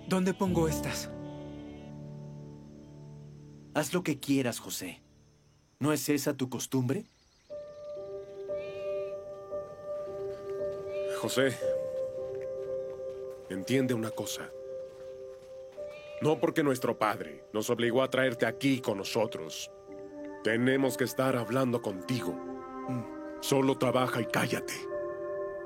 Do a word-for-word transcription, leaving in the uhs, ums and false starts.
¿Dónde pongo estas? Haz lo que quieras, José. ¿No es esa tu costumbre? José, entiende una cosa. No porque nuestro padre nos obligó a traerte aquí con nosotros, tenemos que estar hablando contigo. Solo trabaja y cállate.